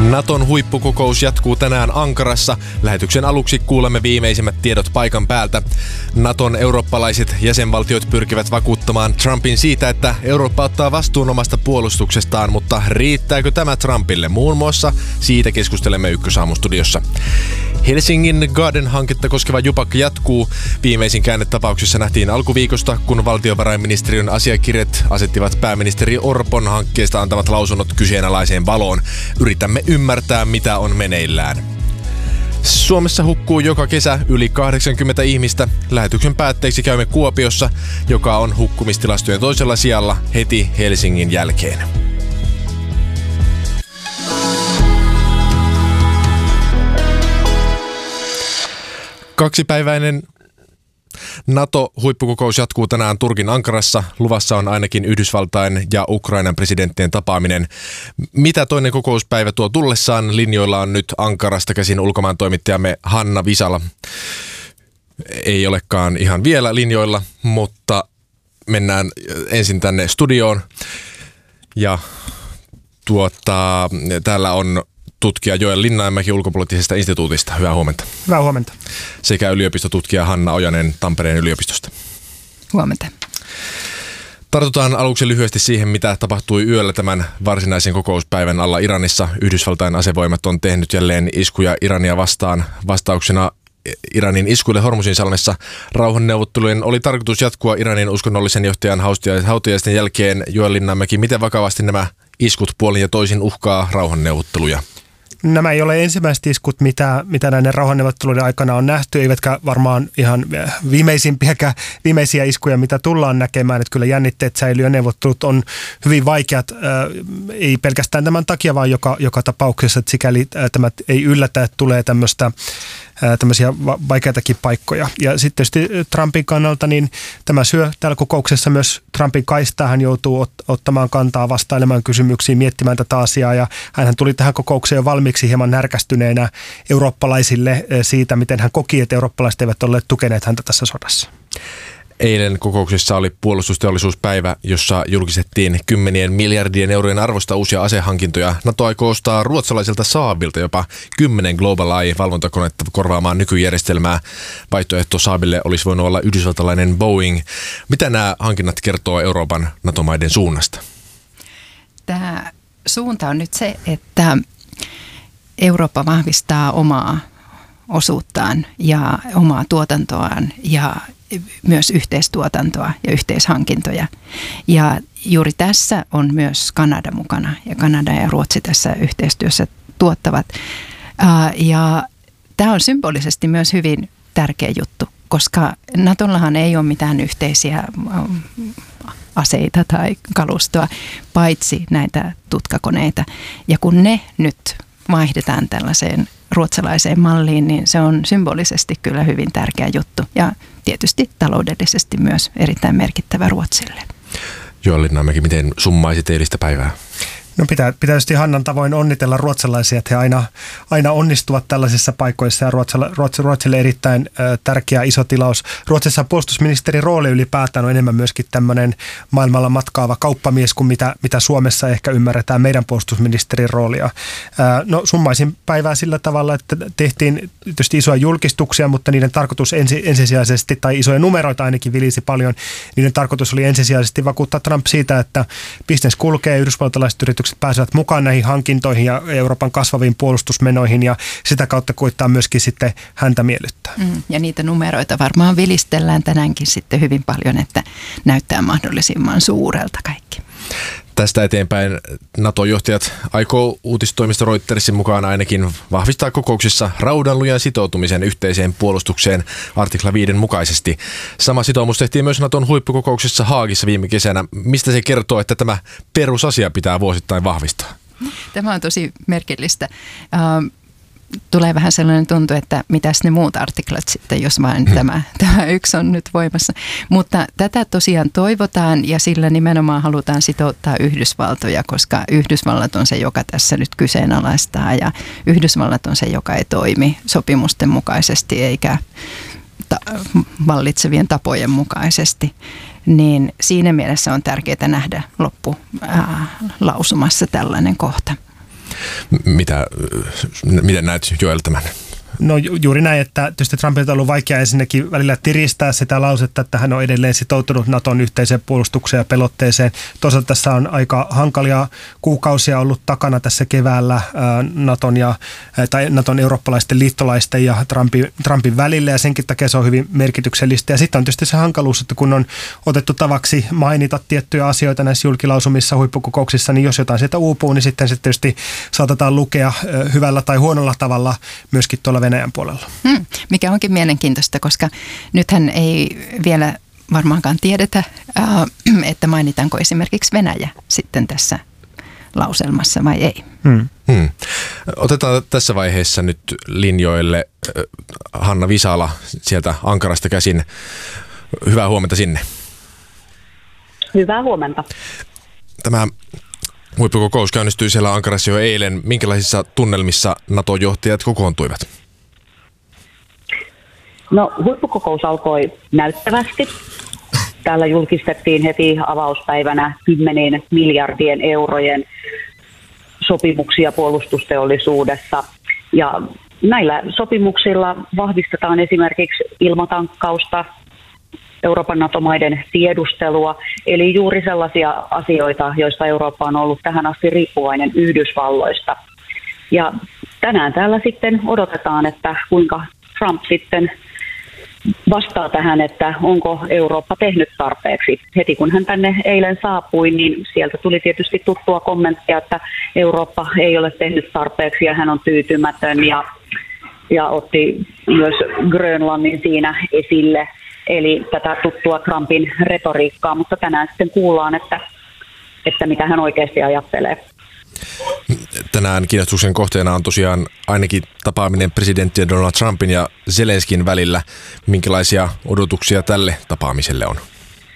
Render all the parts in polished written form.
Naton huippukokous jatkuu tänään Ankarassa. Lähetyksen aluksi kuulemme viimeisimmät tiedot paikan päältä. Naton eurooppalaiset jäsenvaltiot pyrkivät vakuuttamaan Trumpin siitä, että Eurooppa ottaa vastuun omasta puolustuksestaan, mutta riittääkö tämä Trumpille? Muun muassa siitä keskustelemme Ykkösaamustudiossa. Helsingin Garden-hanketta koskeva jupakka jatkuu. Viimeisin käännetapauksessa nähtiin alkuviikosta, kun valtiovarainministeriön asiakirjat asettivat pääministeri Orpon hankkeesta antavat lausunnot kyseenalaiseen valoon. Yritämme ymmärtää, mitä on meneillään. Suomessa hukkuu joka kesä yli 80 ihmistä. Lähetyksen päätteeksi käymme Kuopiossa, joka on hukkumistilastojen toisella sijalla heti Helsingin jälkeen. Kaksipäiväinen NATO-huippukokous jatkuu tänään Turkin Ankarassa. Luvassa on ainakin Yhdysvaltain ja Ukrainan presidenttien tapaaminen. Mitä toinen kokouspäivä tuo tullessaan? Linjoilla on nyt Ankarasta käsin ulkomaantoimittajamme Hanna Visala. Ei olekaan ihan vielä linjoilla, mutta mennään ensin tänne studioon. Ja täällä on tutkija Joel Linnainmäki ulkopoliittisesta instituutista. Hyvää huomenta. Hyvää huomenta. Sekä yliopistotutkija Hanna Ojanen Tampereen yliopistosta. Huomenta. Tartutaan aluksi lyhyesti siihen, mitä tapahtui yöllä tämän varsinaisen kokouspäivän alla Iranissa. Yhdysvaltain asevoimat on tehnyt jälleen iskuja Irania vastaan. Vastauksena Iranin iskuille Hormuzinsalmessa rauhanneuvottelujen oli tarkoitus jatkua Iranin uskonnollisen johtajan hautajaisten jälkeen. Joel Linnainmäki, miten vakavasti nämä iskut puolin ja toisin uhkaa rauhanneuvotteluja? Nämä ei ole ensimmäiset iskut, mitä näiden rauhanneuvotteluiden aikana on nähty, eivätkä varmaan ihan viimeisiä iskuja, mitä tullaan näkemään. Että kyllä jännitteet säilyy ja neuvottelut on hyvin vaikeat, ei pelkästään tämän takia, vaan joka tapauksessa, että sikäli tämä ei yllätä, että tulee tämmöisiä vaikeitakin paikkoja. Ja sitten tietysti Trumpin kannalta, niin tämä syö täällä kokouksessa myös Trumpin kaistaa. Hän joutuu ottamaan kantaa, vastailemaan kysymyksiin, miettimään tätä asiaa. Ja hän tuli tähän kokoukseen valmiiksi hieman närkästyneenä eurooppalaisille siitä, miten hän koki, että eurooppalaiset eivät olleet tukeneet häntä tässä sodassa. Eilen kokouksessa oli puolustusteollisuuspäivä, jossa julkistettiin 10 miljardien eurojen arvosta uusia asehankintoja. NATO aikoo ostaa ruotsalaiselta Saabilta jopa 10 Global Eye-valvontakonetta korvaamaan nykyjärjestelmää. Vaihtoehto Saabille olisi voinut olla yhdysvaltalainen Boeing. Mitä nämä hankinnat kertoo Euroopan NATO-maiden suunnasta? Tämä suunta on nyt se, että Eurooppa vahvistaa omaa osuuttaan ja omaa tuotantoaan ja myös yhteistuotantoa ja yhteishankintoja. Ja juuri tässä on myös Kanada mukana ja Kanada ja Ruotsi tässä yhteistyössä tuottavat. Ja tämä on symbolisesti myös hyvin tärkeä juttu, koska Natollahan ei ole mitään yhteisiä aseita tai kalustoa, paitsi näitä tutkakoneita. Ja kun ne nyt vaihdetaan tällaiseen ruotsalaiseen malliin, niin se on symbolisesti kyllä hyvin tärkeä juttu ja tietysti taloudellisesti myös erittäin merkittävä Ruotsille. Joel Linnainmäki, miten summaisit eilistä päivää? No pitää tietysti Hannan tavoin onnitella ruotsalaisia, että he aina onnistuvat tällaisissa paikoissa ja Ruotsille erittäin tärkeä iso tilaus. Ruotsissa puolustusministerin rooli ylipäätään on enemmän myöskin tämmöinen maailmalla matkaava kauppamies kuin mitä Suomessa ehkä ymmärretään meidän puolustusministerin roolia. No summaisin päivää sillä tavalla, että tehtiin tietysti isoja julkistuksia, mutta niiden tarkoitus ensisijaisesti, tai isoja numeroita ainakin vilisi paljon, niiden tarkoitus oli ensisijaisesti vakuuttaa Trump siitä, että business kulkee, yhdysvaltalaiset yritykset pääsevät mukaan näihin hankintoihin ja Euroopan kasvaviin puolustusmenoihin ja sitä kautta koittaa myöskin sitten häntä miellyttää. Ja niitä numeroita varmaan vilistellään tänäänkin sitten hyvin paljon, että näyttää mahdollisimman suurelta kaikki. Tästä eteenpäin NATO-johtajat aikoo uutistoimisto Reutersin mukaan ainakin vahvistaa kokouksissa raudanlujan sitoutumisen yhteiseen puolustukseen artikla 5 mukaisesti. Sama sitoumus tehtiin myös NATOn huippukokouksessa Haagissa viime kesänä. Mistä se kertoo, että tämä perusasia pitää vuosittain vahvistaa? Tämä on tosi merkillistä. Tulee vähän sellainen tuntu, että mitäs ne muut artiklat sitten, jos vain tämä yksi on nyt voimassa. Mutta tätä tosiaan toivotaan ja sillä nimenomaan halutaan sitouttaa Yhdysvaltoja, koska Yhdysvallat on se, joka tässä nyt kyseenalaistaa ja Yhdysvallat on se, joka ei toimi sopimusten mukaisesti eikä vallitsevien tapojen mukaisesti. Niin siinä mielessä on tärkeää nähdä loppulausumassa tällainen kohta. Miten näet, Joel, tämän? No juuri näin, että tietysti Trumpilta on ollut vaikea ensinnäkin välillä tiristää sitä lausetta, että hän on edelleen sitoutunut Naton yhteiseen puolustukseen ja pelotteeseen. Toisaalta tässä on aika hankalia kuukausia ollut takana tässä keväällä Naton eurooppalaisten liittolaisten ja Trumpin välillä, ja senkin takia se on hyvin merkityksellistä. Ja sitten on tietysti se hankaluus, että kun on otettu tavaksi mainita tiettyjä asioita näissä julkilausumissa, huippukokouksissa, niin jos jotain sieltä uupuu, niin sitten se tietysti saatetaan lukea hyvällä tai huonolla tavalla myöskin tuolla Venäjän puolella. Mikä onkin mielenkiintoista, koska nythän ei vielä varmaankaan tiedetä, että mainitaanko esimerkiksi Venäjä sitten tässä lauselmassa vai ei. Otetaan tässä vaiheessa nyt linjoille Hanna Visala sieltä Ankarasta käsin. Hyvää huomenta sinne. Hyvää huomenta. Tämä huippukokous käynnistyi siellä Ankarassa jo eilen. Minkälaisissa tunnelmissa NATO-johtajat kokoontuivat? No, huippukokous alkoi näyttävästi. Täällä julkistettiin heti avauspäivänä 10 miljardien eurojen sopimuksia puolustusteollisuudessa. Ja näillä sopimuksilla vahvistetaan esimerkiksi ilmatankkausta, Euroopan NATO-maiden tiedustelua, eli juuri sellaisia asioita, joista Eurooppa on ollut tähän asti riippuvainen Yhdysvalloista. Ja tänään täällä sitten odotetaan, että kuinka Trump sitten vastaa tähän, että onko Eurooppa tehnyt tarpeeksi. Heti kun hän tänne eilen saapui, niin sieltä tuli tietysti tuttua kommenttia, että Eurooppa ei ole tehnyt tarpeeksi ja hän on tyytymätön ja otti myös Grönlannin siinä esille. Eli tätä tuttua Trumpin retoriikkaa, mutta tänään sitten kuullaan, että mitä hän oikeasti ajattelee. Tänään kiinnostuksen kohteena on tosiaan ainakin tapaaminen presidentti Donald Trumpin ja Zelenskin välillä. Minkälaisia odotuksia tälle tapaamiselle on?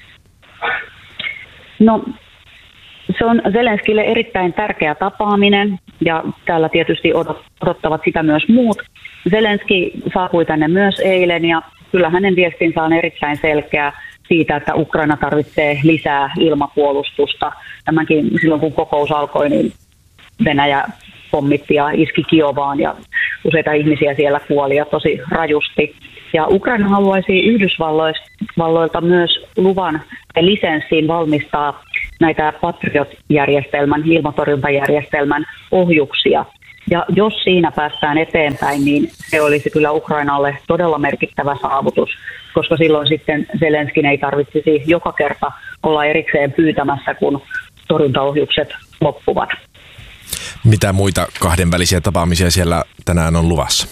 No, se on Zelenskille erittäin tärkeä tapaaminen ja täällä tietysti odottavat sitä myös muut. Zelenski saapui tänne myös eilen ja kyllä hänen viestinsä on erittäin selkeä siitä, että Ukraina tarvitsee lisää ilmapuolustusta. Tämänkin silloin kun kokous alkoi, niin Venäjä pommitti ja iski Kiovaan ja useita ihmisiä siellä kuoli ja tosi rajusti. Ja Ukraina haluaisi Yhdysvalloilta myös luvan ja lisenssin valmistaa näitä Patriot-järjestelmän, ilmatorjuntajärjestelmän ohjuksia. Ja jos siinä päästään eteenpäin, niin se olisi kyllä Ukrainalle todella merkittävä saavutus, koska silloin sitten Zelenskin ei tarvitsisi joka kerta olla erikseen pyytämässä, kun torjuntaohjukset loppuvat. Mitä muita kahdenvälisiä tapaamisia siellä tänään on luvassa?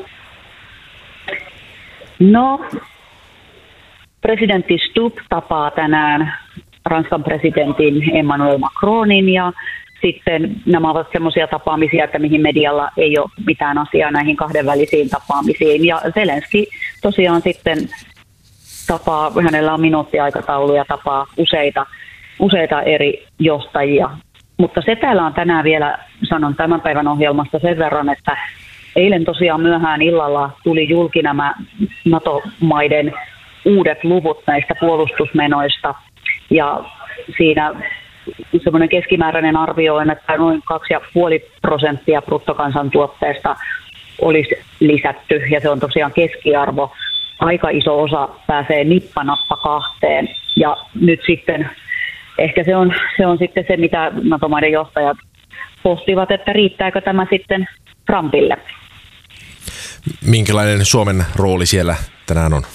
No, presidentti Stubb tapaa tänään Ranskan presidentin Emmanuel Macronin ja sitten nämä ovat semmoisia tapaamisia, että mihin medialla ei ole mitään asiaa näihin kahdenvälisiin tapaamisiin. Ja Zelenski tosiaan sitten tapaa, hänellä on minuuttiaikataulu ja tapaa useita eri johtajia. Mutta se täällä on tänään vielä, sanon tämän päivän ohjelmasta sen verran, että eilen tosiaan myöhään illalla tuli julki nämä NATO-maiden uudet luvut näistä puolustusmenoista. Ja siinä semmoinen keskimääräinen arvio on, että noin 2,5% bruttokansantuotteesta olisi lisätty. Ja se on tosiaan keskiarvo. Aika iso osa pääsee nippanappa 2. Ja nyt sitten ehkä se on sitten se, mitä NATO-maiden johtajat pohtivat, että riittääkö tämä sitten Trumpille. Minkälainen Suomen rooli siellä tänään on?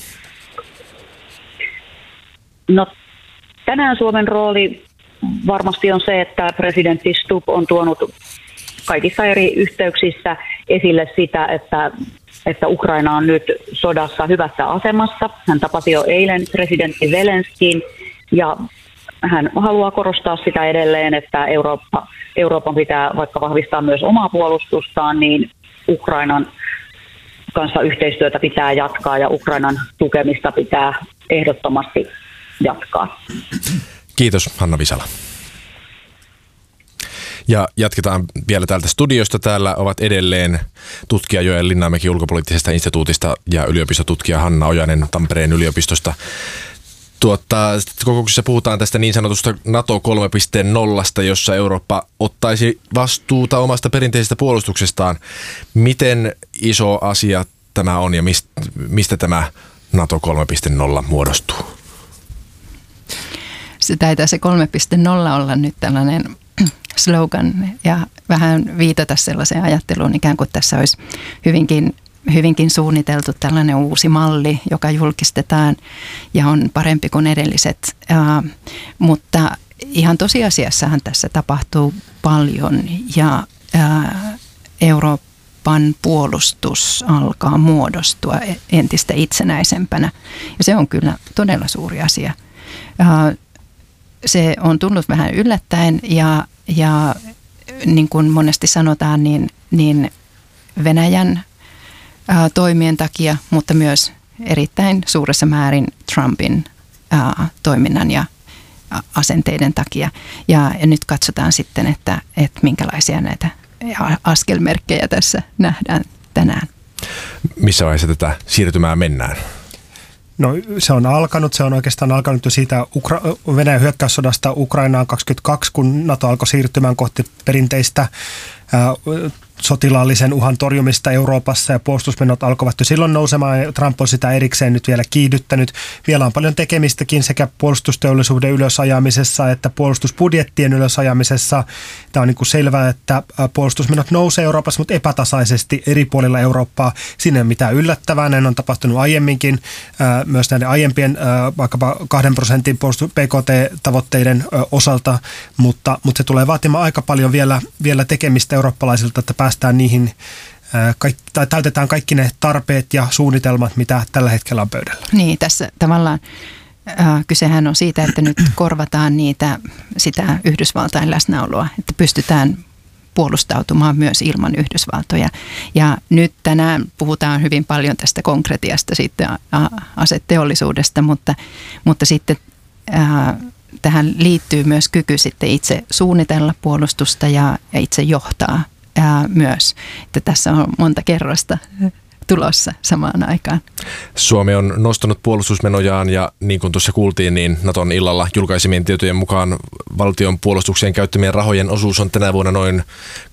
No, tänään Suomen rooli varmasti on se, että presidentti Stubb on tuonut kaikissa eri yhteyksissä esille sitä, että Ukraina on nyt sodassa hyvässä asemassa. Hän tapasi jo eilen presidentti Zelenskin ja hän haluaa korostaa sitä edelleen, että Euroopan pitää vaikka vahvistaa myös omaa puolustustaan, niin Ukrainan kanssa yhteistyötä pitää jatkaa ja Ukrainan tukemista pitää ehdottomasti jatkaa. Kiitos, Hanna Visala. Ja jatketaan vielä täältä studiosta. Täällä ovat edelleen tutkija Joel Linnamäki ulkopoliittisesta instituutista ja yliopistotutkija Hanna Ojanen Tampereen yliopistosta. Kokouksessa puhutaan tästä niin sanotusta NATO 3.0, jossa Eurooppa ottaisi vastuuta omasta perinteisestä puolustuksestaan. Miten iso asia tämä on ja mistä tämä NATO 3.0 muodostuu? Se 3.0 olla nyt tällainen slogan ja vähän viitata sellaiseen ajatteluun, ikään kuin tässä olisi hyvinkin suunniteltu tällainen uusi malli, joka julkistetaan ja on parempi kuin edelliset. Mutta ihan tosiasiassahan tässä tapahtuu paljon ja Euroopan puolustus alkaa muodostua entistä itsenäisempänä ja se on kyllä todella suuri asia. Se on tullut vähän yllättäen ja niin kuin monesti sanotaan, niin Venäjän toimien takia, mutta myös erittäin suuressa määrin Trumpin toiminnan ja asenteiden takia. Ja nyt katsotaan sitten, että minkälaisia näitä askelmerkkejä tässä nähdään tänään. Missä vaiheessa tätä siirtymää mennään? No se on oikeastaan alkanut jo siitä Venäjän hyökkäyssodasta Ukrainaan 2022, kun NATO alkoi siirtymään kohti perinteistä sotilaallisen uhan torjumista Euroopassa ja puolustusmenot alkoivat jo silloin nousemaan ja Trump on sitä erikseen nyt vielä kiihdyttänyt. Vielä on paljon tekemistäkin sekä puolustusteollisuuden ylösajamisessa että puolustusbudjettien ylösajamisessa. Tämä on niin kuin selvää, että puolustusmenot nousee Euroopassa, mutta epätasaisesti eri puolilla Eurooppaa. Siinä ei ole mitään yllättävää, näin on tapahtunut aiemminkin myös näiden aiempien vaikkapa 2% PKT-tavoitteiden osalta, mutta se tulee vaatimaan aika paljon vielä tekemistä eurooppalaisilta, että päästään niihin, tai täytetään kaikki ne tarpeet ja suunnitelmat, mitä tällä hetkellä on pöydällä. Niin, tässä tavallaan kysehän on siitä, että nyt korvataan sitä Yhdysvaltain läsnäoloa, että pystytään puolustautumaan myös ilman Yhdysvaltoja. Ja nyt tänään puhutaan hyvin paljon tästä konkretiasta sitten aseteollisuudesta, mutta sitten tähän liittyy myös kyky sitten itse suunnitella puolustusta ja itse johtaa myös, että tässä on monta kerrosta tulossa samaan aikaan. Suomi on nostanut puolustusmenojaan ja niin kuin tuossa kuultiin, niin Naton illalla julkaisemien tietojen mukaan valtion puolustukseen käyttämien rahojen osuus on tänä vuonna noin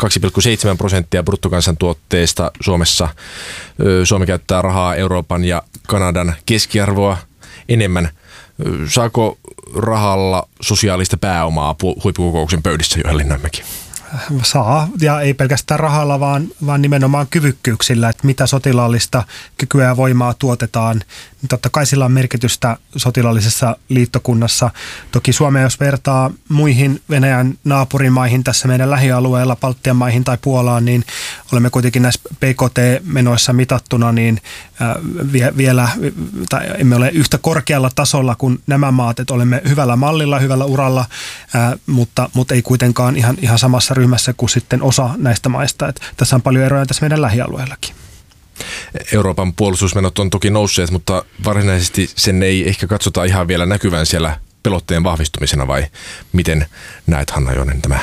2,7% bruttokansantuotteesta Suomessa. Suomi käyttää rahaa Euroopan ja Kanadan keskiarvoa enemmän. Saako rahalla sosiaalista pääomaa huippukokouksen pöydissä, Juha Linnanmäki? Saa, ja ei pelkästään rahalla, vaan nimenomaan kyvykkyyksillä, että mitä sotilaallista kykyä ja voimaa tuotetaan. Totta kai sillä on merkitystä sotilaallisessa liittokunnassa. Toki Suomea, jos vertaa muihin Venäjän naapurimaihin tässä meidän lähialueella, Baltian maihin tai Puolaan, niin olemme kuitenkin näissä PKT-menoissa mitattuna, niin vielä, tai emme ole yhtä korkealla tasolla kuin nämä maat, että olemme hyvällä mallilla, hyvällä uralla, mutta ei kuitenkaan ihan samassa ryhmässä kuin sitten osa näistä maista. Että tässä on paljon eroja tässä meidän lähialueellakin. Euroopan puolustusmenot on toki nousseet, mutta varsinaisesti sen ei ehkä katsota ihan vielä näkyvän siellä pelotteen vahvistumisena, vai miten näet, Hanna Joonen, tämän?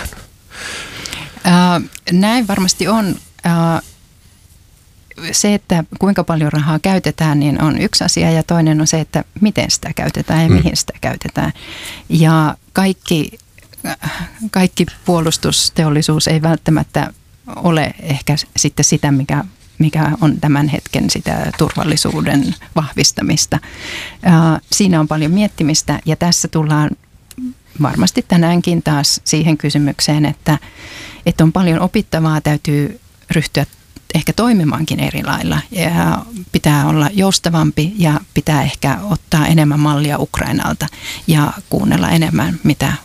Näin varmasti on. Se, että kuinka paljon rahaa käytetään, niin on yksi asia ja toinen on se, että miten sitä käytetään ja mihin sitä käytetään. Ja kaikki puolustusteollisuus ei välttämättä ole ehkä sitten sitä, mikä on tämän hetken sitä turvallisuuden vahvistamista. Siinä on paljon miettimistä ja tässä tullaan varmasti tänäänkin taas siihen kysymykseen, että on paljon opittavaa, täytyy ryhtyä ehkä toimimaankin eri lailla ja pitää olla joustavampi ja pitää ehkä ottaa enemmän mallia Ukrainalta ja kuunnella enemmän,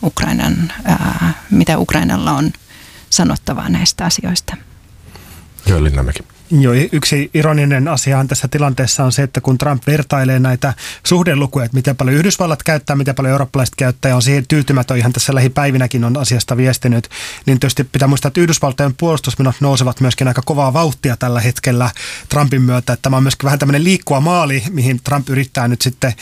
mitä Ukrainalla on sanottavaa näistä asioista. Joo, Linnanmäki. Joo, yksi ironinen asiahan tässä tilanteessa on se, että kun Trump vertailee näitä suhdelukuja, että miten paljon Yhdysvallat käyttää, miten paljon eurooppalaiset käyttää, ja on siihen tyytymätön, ihan tässä lähipäivinäkin on asiasta viestinyt, niin tietysti pitää muistaa, että Yhdysvaltojen puolustusmenot nousevat myöskin aika kovaa vauhtia tällä hetkellä Trumpin myötä. Että tämä on myöskin vähän tämmöinen liikkuva maali, mihin Trump yrittää nyt sitten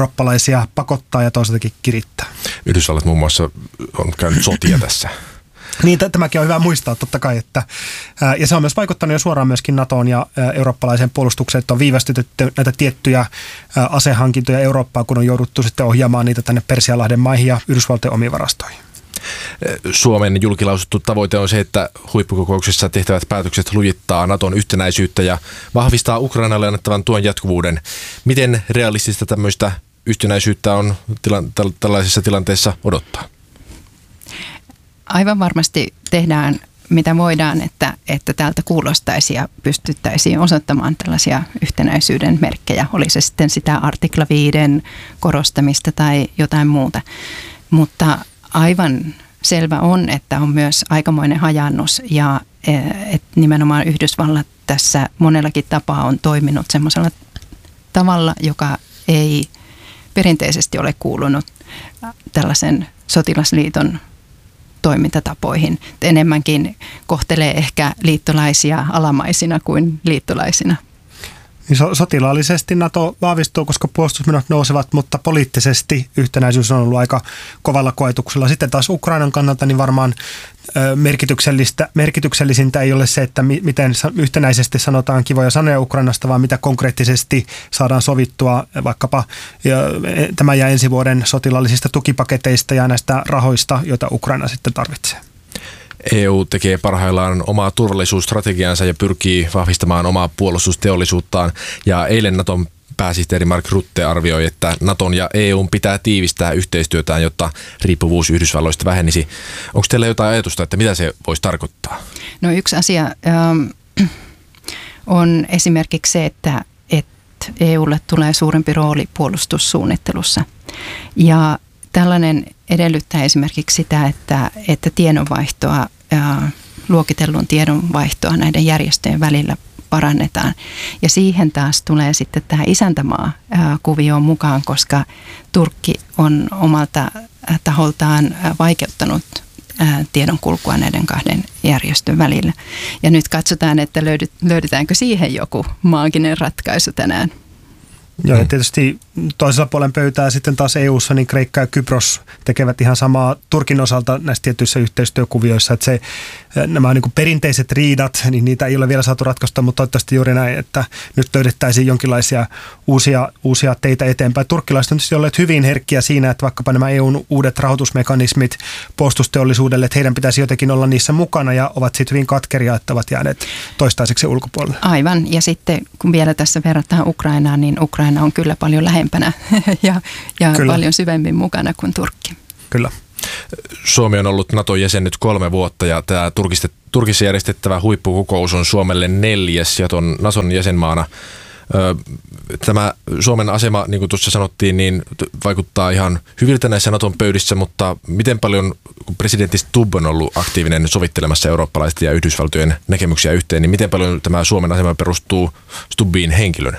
eurooppalaisia pakottaa ja toisaaltakin kirittää. Yhdysvallat muun muassa on käynyt sotia tässä. Niin, tämäkin on hyvä muistaa totta kai, että, ja se on myös vaikuttanut jo suoraan myöskin NATOon ja eurooppalaiseen puolustukseen, että on viivästytetty näitä tiettyjä asehankintoja Eurooppaan, kun on jouduttu sitten ohjaamaan niitä tänne Persianlahden maihin ja Yhdysvaltojen omiin varastoihin. Suomen julkilausuttu tavoite on se, että huippukokouksessa tehtävät päätökset lujittaa NATOn yhtenäisyyttä ja vahvistaa Ukrainalle annettavan tuen jatkuvuuden. Miten realistista tämmöistä yhtenäisyyttä on tällaisessa tilanteessa odottaa? Aivan varmasti tehdään mitä voidaan, että täältä kuulostaisi ja pystyttäisiin osoittamaan tällaisia yhtenäisyyden merkkejä. Oli se sitten sitä artikla 5 korostamista tai jotain muuta. Mutta aivan selvä on, että on myös aikamoinen hajaannus ja että nimenomaan Yhdysvallat tässä monellakin tapaa on toiminut semmoisella tavalla, joka ei perinteisesti ole kuulunut tällaisen sotilasliiton toimintatapoihin. Enemmänkin kohtelee ehkä liittolaisia alamaisina kuin liittolaisina. Sotilaallisesti NATO vahvistuu, koska puolustusmenot nousevat, mutta poliittisesti yhtenäisyys on ollut aika kovalla koetuksella. Sitten taas Ukrainan kannalta niin varmaan merkityksellisintä ei ole se, että miten yhtenäisesti sanotaan kivoja sanoja Ukrainasta, vaan mitä konkreettisesti saadaan sovittua vaikkapa tämän ja ensi vuoden sotilaallisista tukipaketeista ja näistä rahoista, joita Ukraina sitten tarvitsee. EU tekee parhaillaan omaa turvallisuusstrategiansa ja pyrkii vahvistamaan omaa puolustusteollisuuttaan. Ja eilen NATOn pääsihteeri Mark Rutte arvioi, että NATOn ja EUn pitää tiivistää yhteistyötään, jotta riippuvuus Yhdysvalloista vähenisi. Onko teillä jotain ajatusta, että mitä se voisi tarkoittaa? No yksi asia on esimerkiksi se, että EUlle tulee suurempi rooli puolustussuunnittelussa. Ja tällainen edellyttää esimerkiksi sitä, että tiedonvaihtoa, luokitellun tiedonvaihtoa näiden järjestöjen välillä parannetaan. Ja siihen taas tulee sitten tämä isäntämaa-kuvioon mukaan, koska Turkki on omalta taholtaan vaikeuttanut tiedonkulkua näiden kahden järjestön välillä. Ja nyt katsotaan, että löydetäänkö siihen joku maaginen ratkaisu tänään. Joo, ja tietysti toisella puolen pöytää sitten taas EU:ssa niin Kreikka ja Kypros tekevät ihan samaa Turkin osalta näissä tietyissä yhteistyökuvioissa, että nämä niin kuin perinteiset riidat, niin niitä ei ole vielä saatu ratkaista, mutta toivottavasti juuri näin, että nyt löydettäisiin jonkinlaisia uusia teitä eteenpäin. Turkkilaiset on tietysti olleet hyvin herkkiä siinä, että vaikkapa nämä EUn uudet rahoitusmekanismit puolustusteollisuudelle, että heidän pitäisi jotenkin olla niissä mukana ja ovat sitten hyvin katkeria, että ovat jääneet toistaiseksi ulkopuolelle. Aivan, ja sitten kun vielä tässä verrataan Ukrainaan, niin Ukraina on kyllä paljon lähempänä ja kyllä, paljon syvemmin mukana kuin Turkki. Kyllä. Suomi on ollut NATOn jäsen nyt 3 vuotta ja tämä Turkissa järjestettävä huippukokous on Suomelle 4. NATOn jäsenmaana. Tämä Suomen asema, niin kuin tuossa sanottiin, niin vaikuttaa ihan hyviltä näissä NATOn pöydissä, mutta miten paljon, kun presidentti Stubb on ollut aktiivinen sovittelemassa eurooppalaisten ja Yhdysvaltojen näkemyksiä yhteen, niin miten paljon tämä Suomen asema perustuu Stubbiin henkilön?